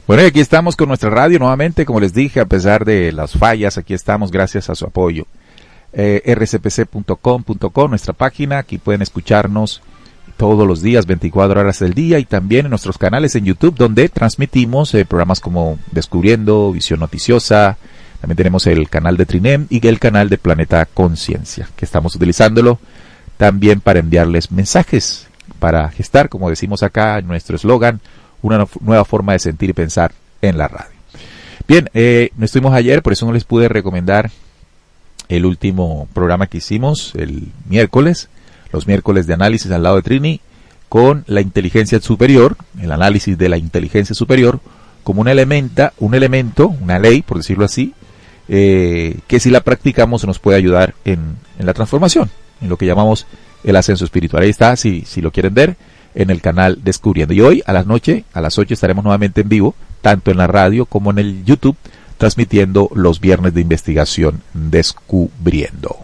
Bueno, y aquí estamos con nuestra radio nuevamente, como les dije, a pesar de las fallas, aquí estamos gracias a su apoyo. rcpc.com.co, nuestra página, aquí pueden escucharnos todos los días, 24 horas del día, y también en nuestros canales en YouTube, donde transmitimos programas como Descubriendo, Visión Noticiosa. También tenemos el canal de Trinem y el canal de Planeta Conciencia, que estamos utilizándolo también para enviarles mensajes, para gestar, como decimos acá en nuestro eslogan, una nueva forma de sentir y pensar en la radio. Bien, no estuvimos ayer, por eso no les pude recomendar el último programa que hicimos el miércoles, los miércoles de análisis al lado de Trini, con la inteligencia superior, el análisis de la inteligencia superior, como un elemento, una ley, por decirlo así, que si la practicamos nos puede ayudar en la transformación, en lo que llamamos el ascenso espiritual. Ahí está, si lo quieren ver, en el canal Descubriendo. Y hoy a las 8 estaremos nuevamente en vivo, tanto en la radio como en el YouTube, transmitiendo los viernes de investigación Descubriendo.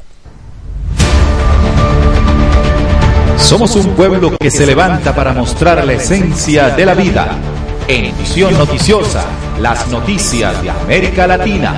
Somos un pueblo que se levanta para mostrar la esencia de la vida. En Visión Noticiosa, las noticias de América Latina.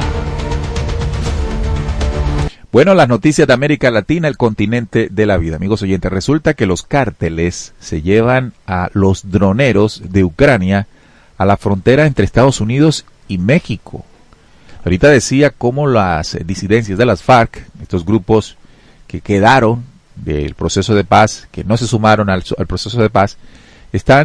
Bueno, las noticias de América Latina, el continente de la vida. Amigos oyentes, resulta que los cárteles se llevan a los droneros de Ucrania a la frontera entre Estados Unidos y México. Ahorita decía cómo las disidencias de las FARC, estos grupos que quedaron del proceso de paz, que no se sumaron al proceso de paz, están,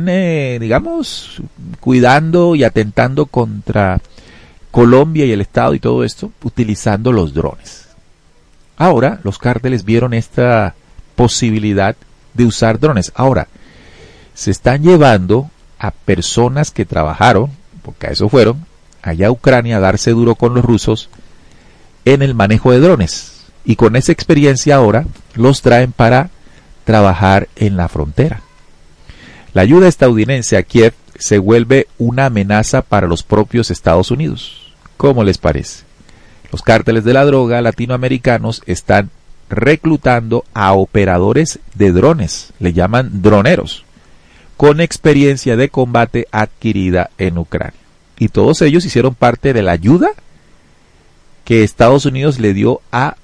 cuidando y atentando contra Colombia y el Estado y todo esto, utilizando los drones. Ahora, los cárteles vieron esta posibilidad de usar drones. Ahora, se están llevando a personas que trabajaron, porque a eso fueron, allá a Ucrania a darse duro con los rusos en el manejo de drones. Y con esa experiencia ahora los traen para trabajar en la frontera. La ayuda estadounidense a Kiev se vuelve una amenaza para los propios Estados Unidos. ¿Cómo les parece? Los cárteles de la droga latinoamericanos están reclutando a operadores de drones, le llaman droneros, con experiencia de combate adquirida en Ucrania. Y todos ellos hicieron parte de la ayuda que Estados Unidos le dio a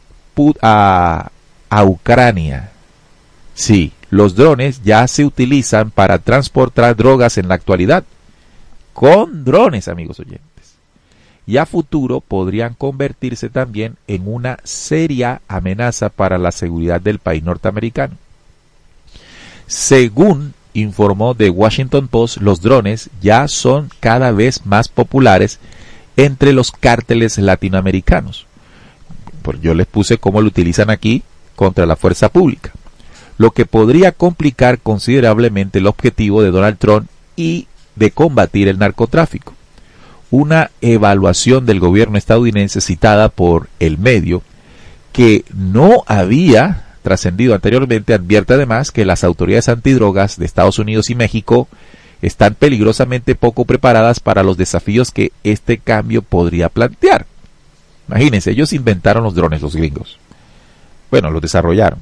Ucrania. Sí, los drones ya se utilizan para transportar drogas en la actualidad. Con drones, amigos oyentes. Y a futuro podrían convertirse también en una seria amenaza para la seguridad del país norteamericano. Según informó The Washington Post, los drones ya son cada vez más populares entre los cárteles latinoamericanos. Pues yo les puse cómo lo utilizan aquí contra la fuerza pública, lo que podría complicar considerablemente el objetivo de Donald Trump y de combatir el narcotráfico. Una evaluación del gobierno estadounidense citada por el medio, que no había trascendido anteriormente, advierte además que las autoridades antidrogas de Estados Unidos y México están peligrosamente poco preparadas para los desafíos que este cambio podría plantear. Imagínense, ellos inventaron los drones, los gringos. Bueno, los desarrollaron.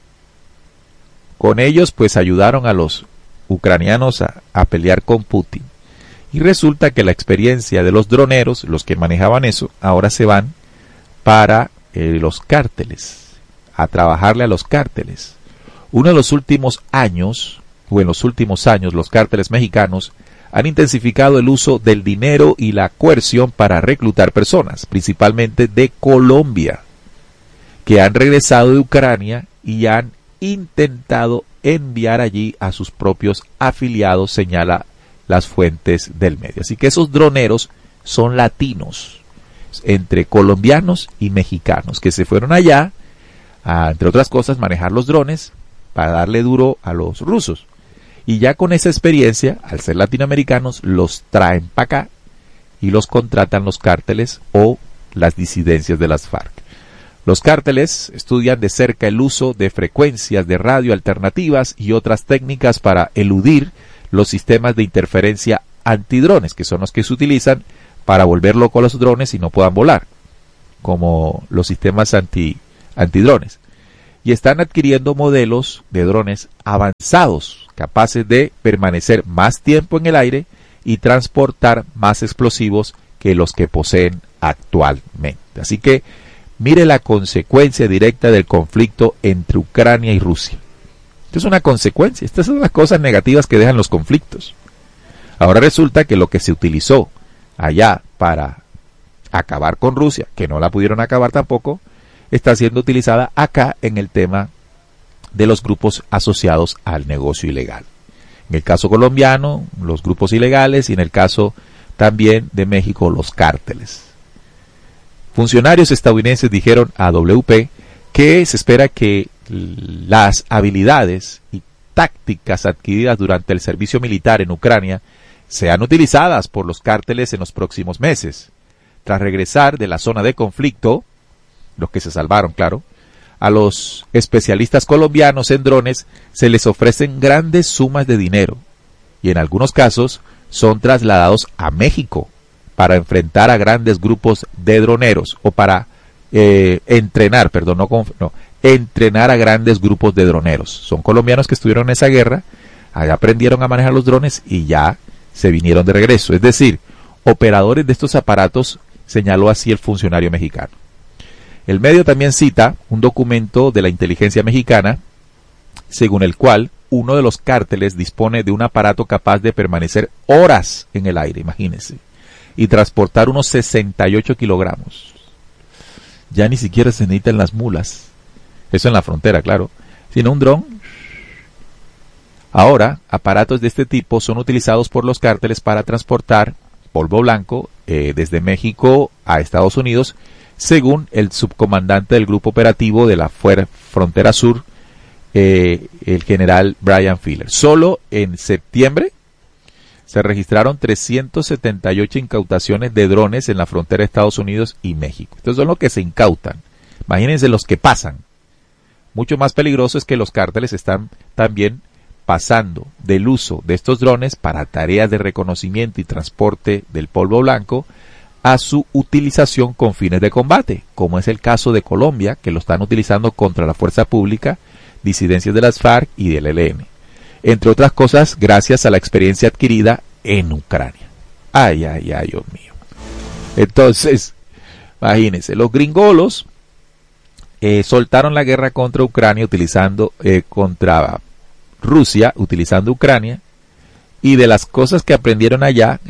Con ellos pues ayudaron a los ucranianos a pelear con Putin. Y resulta que la experiencia de los droneros, los que manejaban eso, ahora se van para los cárteles, a trabajarle a los cárteles. En los últimos años, los cárteles mexicanos han intensificado el uso del dinero y la coerción para reclutar personas, principalmente de Colombia, que han regresado de Ucrania y han intentado enviar allí a sus propios afiliados, señala las fuentes del medio. Así que esos droneros son latinos, entre colombianos y mexicanos, que se fueron allá a, entre otras cosas, manejar los drones para darle duro a los rusos. Y ya con esa experiencia, al ser latinoamericanos, los traen para acá y los contratan los cárteles o las disidencias de las FARC. Los cárteles estudian de cerca el uso de frecuencias de radio alternativas y otras técnicas para eludir los sistemas de interferencia antidrones, que son los que se utilizan para volver loco a los drones y no puedan volar, como los sistemas antidrones. Y están adquiriendo modelos de drones avanzados, capaces de permanecer más tiempo en el aire y transportar más explosivos que los que poseen actualmente. Así que mire la consecuencia directa del conflicto entre Ucrania y Rusia. Esto es una consecuencia, estas son las cosas negativas que dejan los conflictos. Ahora resulta que lo que se utilizó allá para acabar con Rusia, que no la pudieron acabar tampoco, está siendo utilizada acá en el tema de los grupos asociados al negocio ilegal. En el caso colombiano, los grupos ilegales, y en el caso también de México, los cárteles. Funcionarios estadounidenses dijeron a WP que se espera que las habilidades y tácticas adquiridas durante el servicio militar en Ucrania sean utilizadas por los cárteles en los próximos meses. Tras regresar de la zona de conflicto, los que se salvaron, claro, a los especialistas colombianos en drones se les ofrecen grandes sumas de dinero y en algunos casos son trasladados a México para enfrentar a grandes grupos de droneros o para entrenar a grandes grupos de droneros. Son colombianos que estuvieron en esa guerra, allá aprendieron a manejar los drones y ya se vinieron de regreso. Es decir, operadores de estos aparatos, señaló así el funcionario mexicano. El medio también cita un documento de la inteligencia mexicana, según el cual uno de los cárteles dispone de un aparato capaz de permanecer horas en el aire, imagínense, y transportar unos 68 kilogramos. Ya ni siquiera se necesitan las mulas, eso en la frontera, claro, sino un dron. Ahora, aparatos de este tipo son utilizados por los cárteles para transportar polvo blanco desde México a Estados Unidos, según el subcomandante del grupo operativo de la Frontera Sur, el general Brian Filler. Solo en septiembre se registraron 378 incautaciones de drones en la frontera de Estados Unidos y México. Estos son los que se incautan. Imagínense los que pasan. Mucho más peligroso es que los cárteles están también pasando del uso de estos drones para tareas de reconocimiento y transporte del polvo blanco a su utilización con fines de combate, como es el caso de Colombia, que lo están utilizando contra la fuerza pública, disidencias de las FARC y del ELN. Entre otras cosas, gracias a la experiencia adquirida en Ucrania. Ay, ay, ay, Dios mío. Entonces, imagínense, los gringolos soltaron la guerra contra Ucrania contra Rusia, utilizando Ucrania, y de las cosas que aprendieron allá,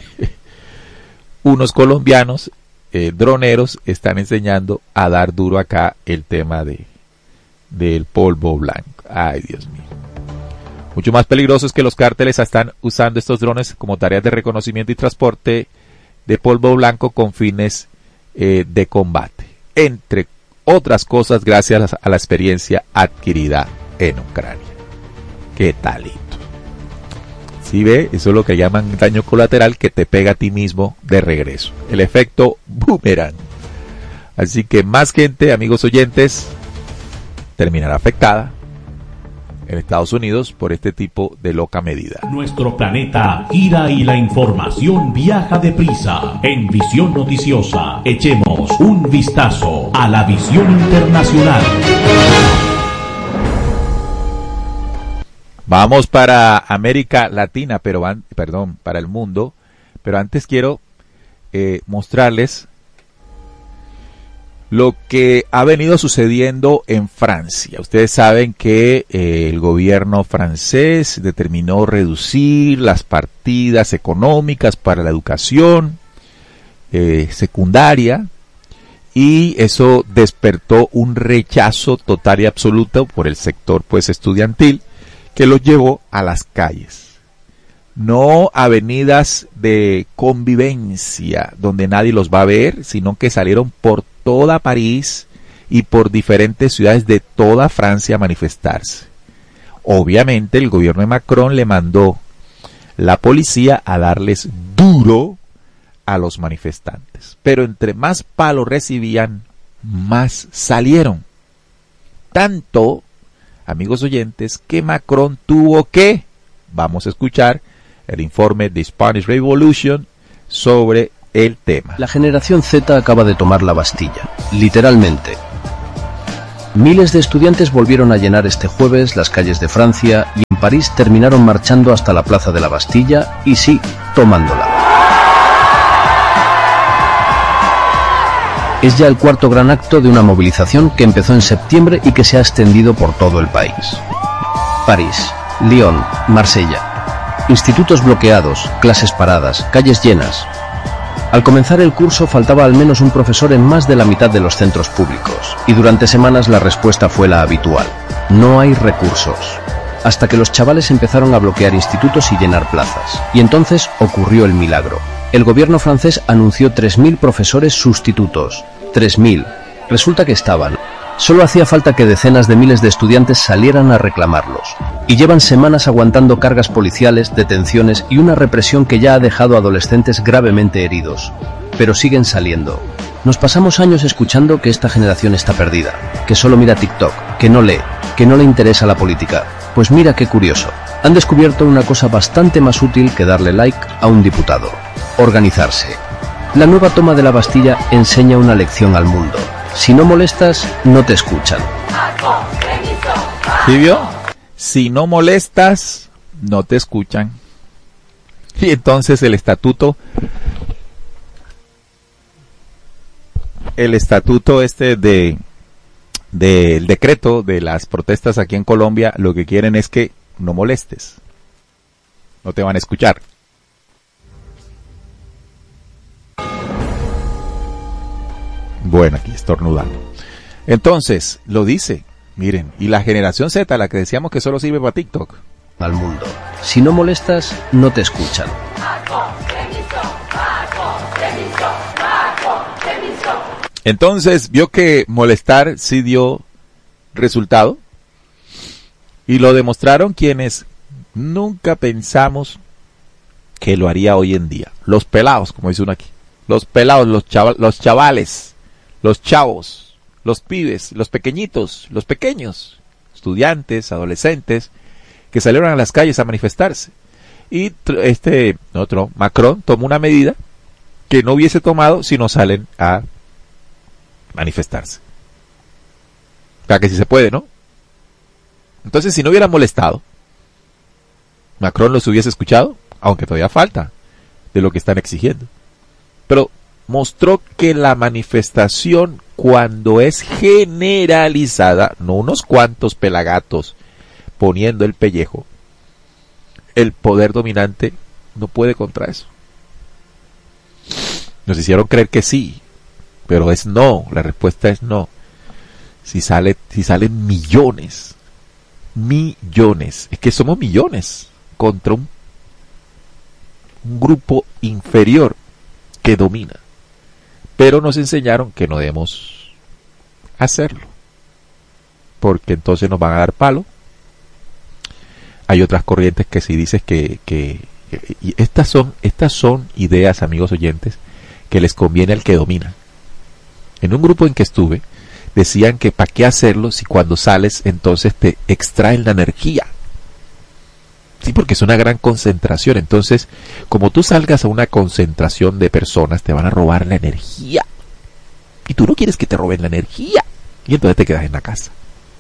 unos colombianos droneros están enseñando a dar duro acá el tema del polvo blanco. Ay, Dios mío. Mucho más peligroso es que los cárteles están usando estos drones como tareas de reconocimiento y transporte de polvo blanco con fines de combate, entre otras cosas gracias a la experiencia adquirida en Ucrania. ¿Qué talito? ¿Sí ve? Eso es lo que llaman daño colateral, que te pega a ti mismo de regreso. El efecto boomerang. Así que más gente, amigos oyentes, terminará afectada en Estados Unidos por este tipo de loca medida. Nuestro planeta gira y la información viaja deprisa. En Visión Noticiosa, echemos un vistazo a la visión internacional. Vamos para América Latina, para el mundo, pero antes quiero mostrarles lo que ha venido sucediendo en Francia. Ustedes saben que el gobierno francés determinó reducir las partidas económicas para la educación secundaria, y eso despertó un rechazo total y absoluto por el sector estudiantil, que los llevó a las calles. No avenidas de convivencia donde nadie los va a ver, sino que salieron por toda París y por diferentes ciudades de toda Francia a manifestarse. Obviamente el gobierno de Macron le mandó la policía a darles duro a los manifestantes. Pero entre más palos recibían, más salieron. Tanto, amigos oyentes, que Macron tuvo que, vamos a escuchar el informe de Spanish Revolution sobre el tema. La generación Z acaba de tomar la Bastilla, literalmente. Miles de estudiantes volvieron a llenar este jueves las calles de Francia y en París terminaron marchando hasta la plaza de la Bastilla y sí, tomándola. Es ya el cuarto gran acto de una movilización que empezó en septiembre y que se ha extendido por todo el país. París, Lyon, Marsella. Institutos bloqueados, clases paradas, calles llenas. Al comenzar el curso faltaba al menos un profesor en más de la mitad de los centros públicos, y durante semanas la respuesta fue la habitual: no hay recursos. Hasta que los chavales empezaron a bloquear institutos y llenar plazas. Y entonces ocurrió el milagro. El gobierno francés anunció 3.000 profesores sustitutos. 3.000. Resulta que estaban. Solo hacía falta que decenas de miles de estudiantes salieran a reclamarlos. Y llevan semanas aguantando cargas policiales, detenciones y una represión que ya ha dejado a adolescentes gravemente heridos. Pero siguen saliendo. Nos pasamos años escuchando que esta generación está perdida, que solo mira TikTok, que no lee, que no le interesa la política. Pues mira qué curioso. Han descubierto una cosa bastante más útil que darle like a un diputado: organizarse. La nueva toma de la Bastilla enseña una lección al mundo. Si no molestas, no te escuchan. ¿Sí vio? Si no molestas, no te escuchan. Y entonces el estatuto del decreto de las protestas aquí en Colombia, lo que quieren es que no molestes. No te van a escuchar. Bueno, aquí estornudando. Entonces, lo dice, miren, y la generación Z, la que decíamos que solo sirve para TikTok. Al mundo. Si no molestas, no te escuchan. Entonces, vio que molestar sí dio resultado. Y lo demostraron quienes nunca pensamos que lo haría hoy en día. Los pelados, como dice uno aquí. Los pelados, los chavales, los chavos, los pibes, los pequeñitos, los pequeños, estudiantes, adolescentes, que salieron a las calles a manifestarse. Y Macron tomó una medida que no hubiese tomado si no salen a manifestarse. O sea que sí se puede, ¿no? Entonces, si no hubiera molestado, Macron los hubiese escuchado, aunque todavía falta de lo que están exigiendo. Pero mostró que la manifestación, cuando es generalizada, no unos cuantos pelagatos poniendo el pellejo, el poder dominante no puede contra eso. Nos hicieron creer que sí, pero es no. La respuesta es no. Si salen millones, es que somos millones contra un grupo inferior que domina. Pero nos enseñaron que no debemos hacerlo, porque entonces nos van a dar palo. Hay otras corrientes que si dices que y estas son ideas, amigos oyentes, que les conviene al que domina. En un grupo en que estuve, decían que para qué hacerlo si cuando sales entonces te extraen la energía. Sí, porque es una gran concentración. Entonces, como tú salgas a una concentración de personas, te van a robar la energía. Y tú no quieres que te roben la energía. Y entonces te quedas en la casa.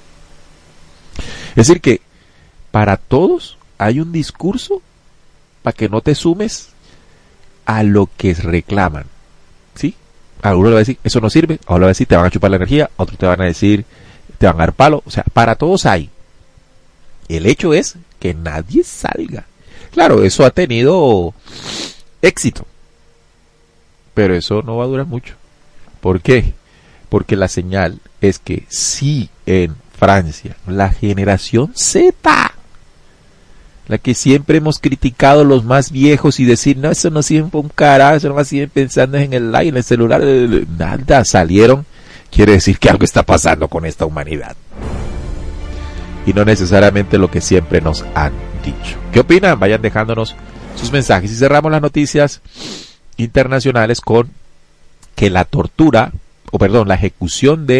Es decir que para todos hay un discurso para que no te sumes a lo que reclaman. ¿Sí? A uno le va a decir, eso no sirve. A otro le va a decir, te van a chupar la energía. A otro te van a decir, te van a dar palo. O sea, para todos hay. El hecho es que nadie salga. Claro, eso ha tenido éxito. Pero eso no va a durar mucho. ¿Por qué? Porque la señal es que si en Francia, la generación Z, la que siempre hemos criticado los más viejos y decir, no, eso no sirve para un carajo, eso no más siguen pensando en el like, en el celular, nada, salieron, quiere decir que algo está pasando con esta humanidad. Y no necesariamente lo que siempre nos han dicho. ¿Qué opinan? Vayan dejándonos sus mensajes. Y cerramos las noticias internacionales con que la ejecución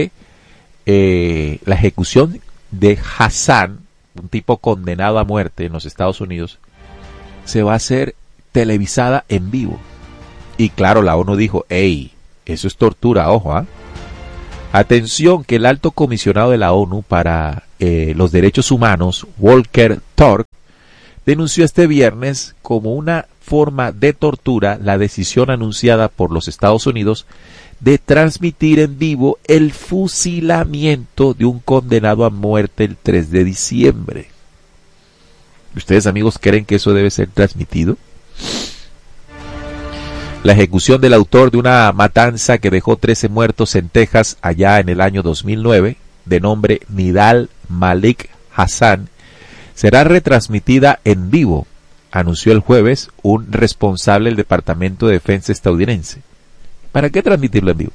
de Hassan, un tipo condenado a muerte en los Estados Unidos, se va a hacer televisada en vivo. Y claro, la ONU dijo, hey, eso es tortura, ojo, Atención, que el alto comisionado de la ONU para los derechos humanos, Volker Turk, denunció este viernes como una forma de tortura la decisión anunciada por los Estados Unidos de transmitir en vivo el fusilamiento de un condenado a muerte el 3 de diciembre. ¿Ustedes, amigos, creen que eso debe ser transmitido? La ejecución del autor de una matanza que dejó 13 muertos en Texas allá en el año 2009, de nombre Nidal Malik Hassan, será retransmitida en vivo, anunció el jueves un responsable del Departamento de Defensa estadounidense. ¿Para qué transmitirlo en vivo?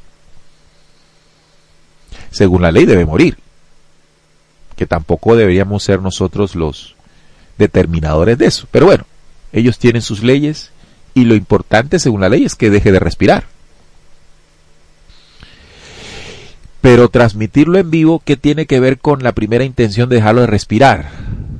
Según la ley debe morir, que tampoco deberíamos ser nosotros los determinadores de eso. Pero bueno, ellos tienen sus leyes y lo importante según la ley es que deje de respirar. Pero transmitirlo en vivo, ¿qué tiene que ver con la primera intención de dejarlo de respirar?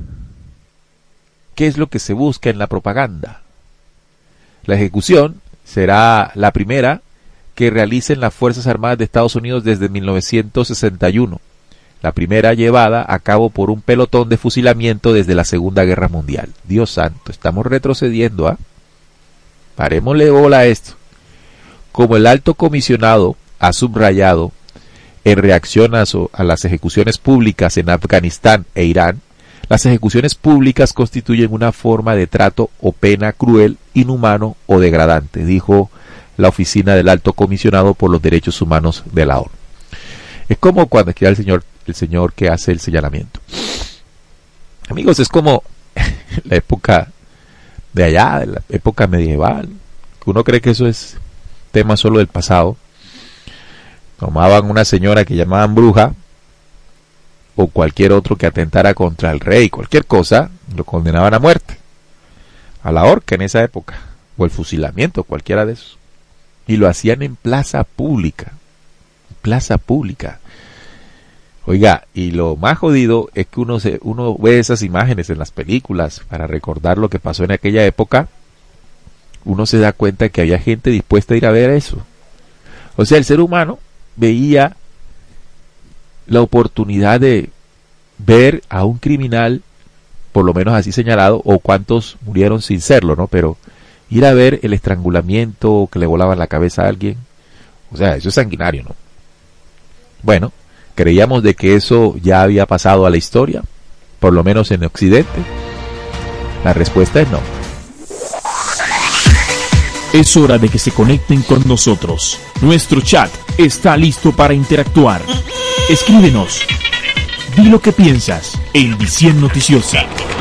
¿Qué es lo que se busca en la propaganda? La ejecución será la primera que realicen las Fuerzas Armadas de Estados Unidos desde 1961, la primera llevada a cabo por un pelotón de fusilamiento desde la Segunda Guerra Mundial. Dios santo, estamos retrocediendo, ¿ah? Parémosle bola a esto. Como el alto comisionado ha subrayado en reacción a las ejecuciones públicas en Afganistán e Irán, las ejecuciones públicas constituyen una forma de trato o pena cruel, inhumano o degradante, dijo la oficina del alto comisionado por los derechos humanos de la ONU. Es como cuando queda el señor que hace el señalamiento. Amigos, es como la época de allá, de la época medieval, que uno cree que eso es tema solo del pasado. Tomaban una señora que llamaban bruja, o cualquier otro que atentara contra el rey, cualquier cosa, lo condenaban a muerte, a la horca en esa época, o el fusilamiento, cualquiera de esos. Y lo hacían en plaza pública. Plaza pública. Oiga, y lo más jodido es que uno ve esas imágenes en las películas para recordar lo que pasó en aquella época. Uno se da cuenta que había gente dispuesta a ir a ver eso. O sea, el ser humano veía la oportunidad de ver a un criminal, por lo menos así señalado, o cuántos murieron sin serlo, ¿no? Pero ir a ver el estrangulamiento, que le volaban la cabeza a alguien, o sea, eso es sanguinario, ¿no? Bueno, creíamos de que eso ya había pasado a la historia, por lo menos en Occidente. La respuesta es no. Es hora de que se conecten con nosotros. Nuestro chat está listo para interactuar. Escríbenos. Di lo que piensas en Visión Noticiosa.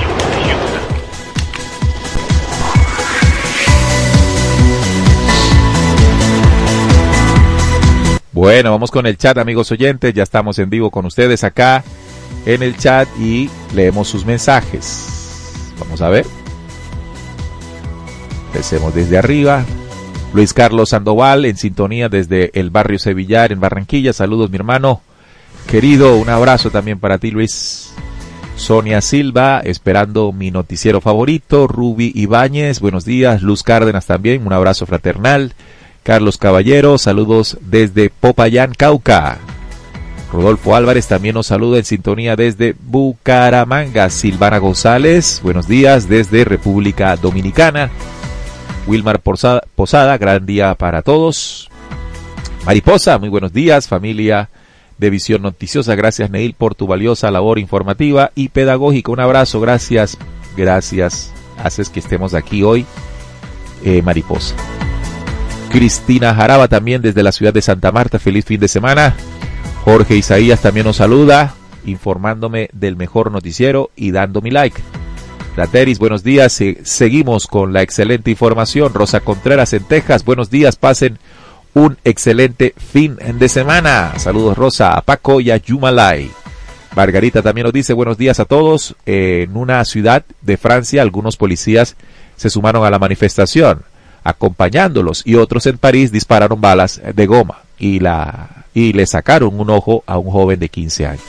Bueno, vamos con el chat, amigos oyentes. Ya estamos en vivo con ustedes acá en el chat y leemos sus mensajes. Vamos a ver. Empecemos desde arriba. Luis Carlos Sandoval en sintonía desde el barrio Sevillar en Barranquilla. Saludos, mi hermano querido. Un abrazo también para ti, Luis. Sonia Silva, esperando mi noticiero favorito. Ruby Ibáñez, buenos días. Luz Cárdenas también, un abrazo fraternal. Carlos Caballero, saludos desde Popayán, Cauca. Rodolfo Álvarez también nos saluda en sintonía desde Bucaramanga. Silvana González, buenos días desde República Dominicana. Wilmar Posada, gran día para todos. Mariposa, muy buenos días, familia de Visión Noticiosa. Gracias, Neil, por tu valiosa labor informativa y pedagógica. Un abrazo, gracias. Haces que estemos aquí hoy, Mariposa. Cristina Jaraba también desde la ciudad de Santa Marta, feliz fin de semana. Jorge Isaías también nos saluda, informándome del mejor noticiero y dando mi like. Lateris, buenos días, seguimos con la excelente información. Rosa Contreras en Texas, buenos días, pasen un excelente fin de semana. Saludos, Rosa, a Paco y a Yumalay. Margarita también nos dice buenos días a todos. En una ciudad de Francia, algunos policías se sumaron a la manifestación, acompañándolos, y otros en París dispararon balas de goma y le sacaron un ojo a un joven de 15 años.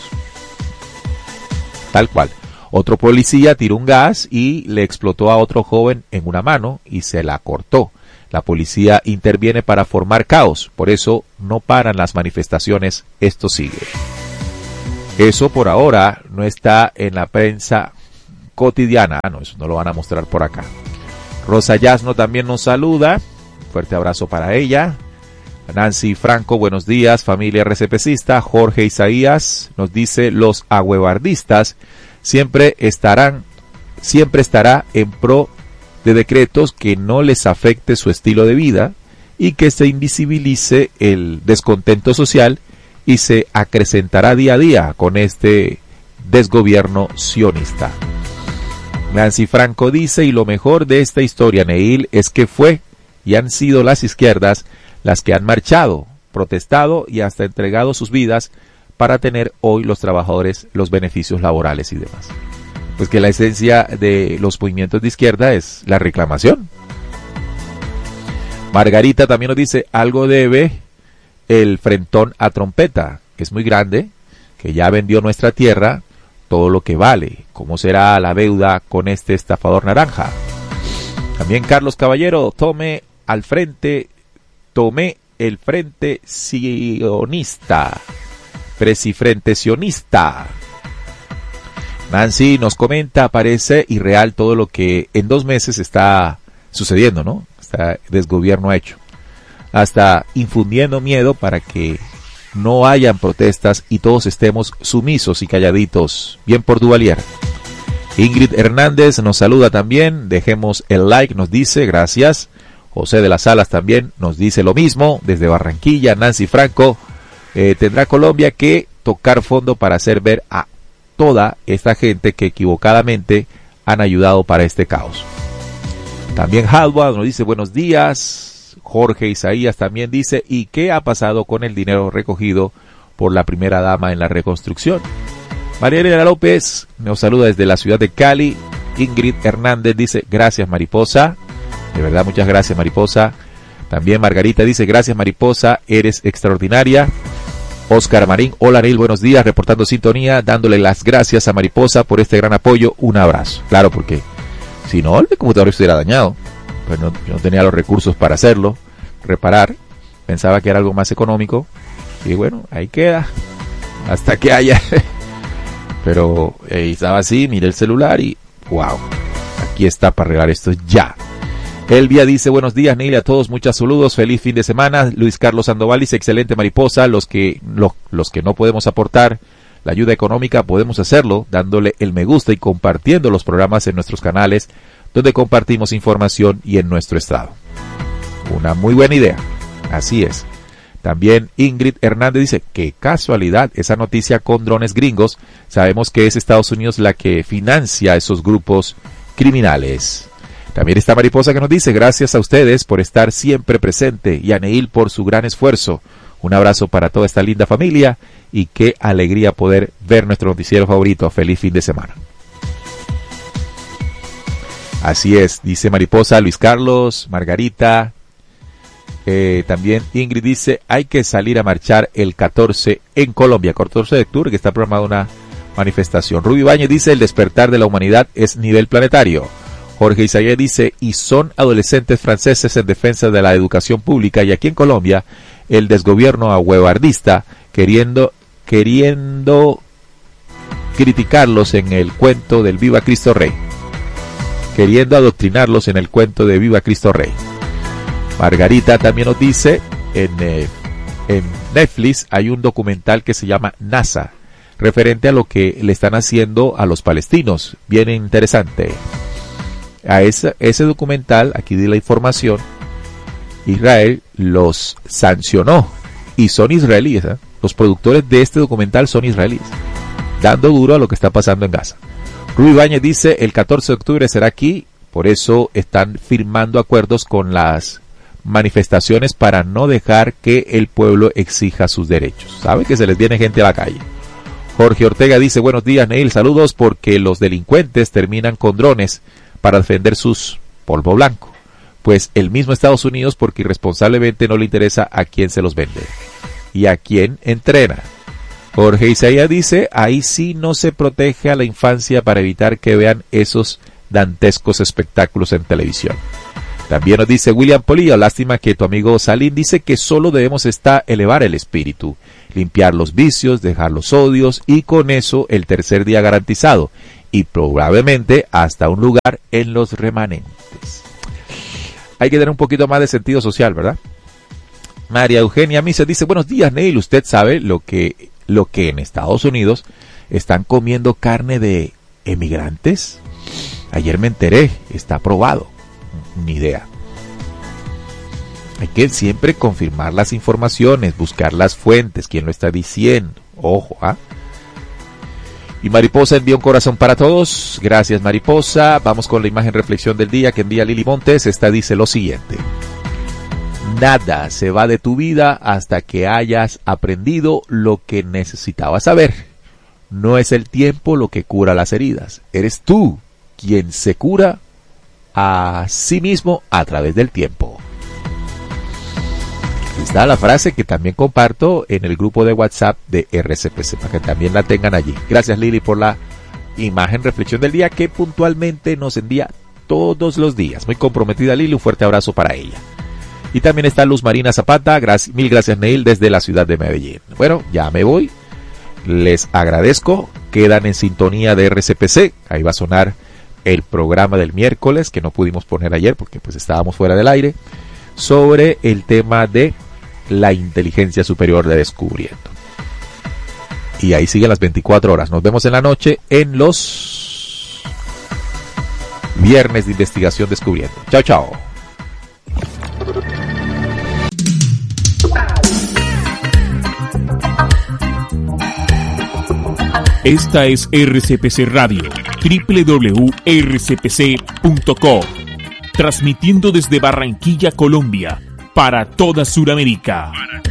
Tal cual. Otro policía tiró un gas y le explotó a otro joven en una mano y se la cortó. La policía interviene para formar caos, por eso no paran las manifestaciones, esto sigue. Eso por ahora no está en la prensa cotidiana. No, eso no lo van a mostrar por acá. Rosa Yasno también nos saluda. Fuerte abrazo para ella. Nancy Franco, buenos días, familia RCPcista. Jorge Isaías nos dice, los aguevardistas siempre estará en pro de decretos que no les afecte su estilo de vida y que se invisibilice el descontento social y se acrecentará día a día con este desgobierno sionista. Nancy Franco dice, y lo mejor de esta historia, Neil, es que fue y han sido las izquierdas las que han marchado, protestado y hasta entregado sus vidas para tener hoy los trabajadores los beneficios laborales y demás. Pues que la esencia de los movimientos de izquierda es la reclamación. Margarita también nos dice, algo debe el frentón a Trompeta, que es muy grande, que ya vendió nuestra tierra, todo lo que vale. ¿Cómo será la deuda con este estafador naranja? También Carlos Caballero, tomé el frente sionista, presifrente sionista. Nancy nos comenta, parece irreal todo lo que en 2 meses está sucediendo, ¿no? Este desgobierno ha hecho. Hasta infundiendo miedo para que no hayan protestas y todos estemos sumisos y calladitos. Bien por Duvalier. Ingrid Hernández nos saluda también. Dejemos el like, nos dice, gracias. José de las Salas también nos dice lo mismo. Desde Barranquilla, Nancy Franco. Tendrá Colombia que tocar fondo para hacer ver a toda esta gente que equivocadamente han ayudado para este caos. También Halwa nos dice buenos días. Jorge Isaías también dice, ¿y qué ha pasado con el dinero recogido por la primera dama en la reconstrucción? María Elena López nos saluda desde la ciudad de Cali. Ingrid Hernández dice, gracias Mariposa. De verdad, muchas gracias Mariposa. También Margarita dice, gracias Mariposa, eres extraordinaria. Oscar Marín, hola Neil, buenos días, reportando sintonía, dándole las gracias a Mariposa por este gran apoyo, un abrazo. Claro, porque si no, el computador estuviera dañado, pues yo no tenía los recursos para hacerlo, reparar, pensaba que era algo más económico, y bueno, ahí queda, hasta que haya. Pero estaba así, miré el celular y wow, aquí está para arreglar esto ya. Elvia dice, buenos días Neil, a todos, muchos saludos, feliz fin de semana. Luis Carlos Sandoval dice, excelente Mariposa, los que no podemos aportar la ayuda económica podemos hacerlo dándole el me gusta y compartiendo los programas en nuestros canales donde compartimos información y en nuestro estado. Una muy buena idea, así es. También Ingrid Hernández dice, qué casualidad esa noticia con drones gringos, sabemos que es Estados Unidos la que financia a esos grupos criminales. También está Mariposa que nos dice, gracias a ustedes por estar siempre presente y a Neil por su gran esfuerzo. Un abrazo para toda esta linda familia y qué alegría poder ver nuestro noticiero favorito. Feliz fin de semana. Así es, dice Mariposa, Luis Carlos, Margarita. También Ingrid dice, hay que salir a marchar el 14 en Colombia, 14 de octubre, que está programada una manifestación. Rubí Bañez dice, el despertar de la humanidad es nivel planetario. Jorge Isaías dice, y son adolescentes franceses en defensa de la educación pública, y aquí en Colombia el desgobierno aguevardista queriendo criticarlos en el cuento del Viva Cristo Rey, queriendo adoctrinarlos en el cuento de Viva Cristo Rey. Margarita también nos dice, en Netflix hay un documental que se llama NASA, referente a lo que le están haciendo a los palestinos, bien interesante. A ese documental, aquí di la información, Israel los sancionó y son israelíes, ¿eh? Los productores de este documental son israelíes, dando duro a lo que está pasando en Gaza. Rubí Bañez dice, el 14 de octubre será aquí, por eso están firmando acuerdos con las manifestaciones para no dejar que el pueblo exija sus derechos. Sabe que se les viene gente a la calle. Jorge Ortega dice, buenos días Neil, saludos, porque los delincuentes terminan con drones para defender sus polvo blanco, pues el mismo Estados Unidos porque irresponsablemente no le interesa a quién se los vende y a quién entrena. Jorge Isaías dice, ahí sí no se protege a la infancia para evitar que vean esos dantescos espectáculos en televisión. También nos dice William Polillo, lástima que tu amigo Salim dice que solo debemos elevar el espíritu, limpiar los vicios, dejar los odios y con eso el tercer día garantizado y probablemente hasta un lugar en los remanentes. Hay que tener un poquito más de sentido social, ¿verdad? María Eugenia Misa dice, buenos días Neil, ¿usted sabe lo que en Estados Unidos están comiendo carne de emigrantes? Ayer me enteré, está probado. Ni idea. Hay que siempre confirmar las informaciones, buscar las fuentes, quién lo está diciendo. Ojo, ¿ah? Y Mariposa envía un corazón para todos. Gracias, Mariposa. Vamos con la imagen reflexión del día que envía Lili Montes. Esta dice lo siguiente: nada se va de tu vida hasta que hayas aprendido lo que necesitabas saber. No es el tiempo lo que cura las heridas. Eres tú quien se cura a sí mismo a través del tiempo. Está la frase que también comparto en el grupo de WhatsApp de RCPC para que también la tengan allí. Gracias Lili por la imagen reflexión del día que puntualmente nos envía todos los días. Muy comprometida Lili, un fuerte abrazo para ella. Y también está Luz Marina Zapata, mil gracias Neil desde la ciudad de Medellín. Bueno, ya me voy, les agradezco, quedan en sintonía de RCPC, ahí va a sonar el programa del miércoles que no pudimos poner ayer porque pues estábamos fuera del aire, sobre el tema de la inteligencia superior de Descubriendo. Y ahí siguen las 24 horas. Nos vemos en la noche en los viernes de investigación Descubriendo. Chao, chao. Esta es RCPC Radio, www.rcpc.co, transmitiendo desde Barranquilla, Colombia, para toda Sudamérica.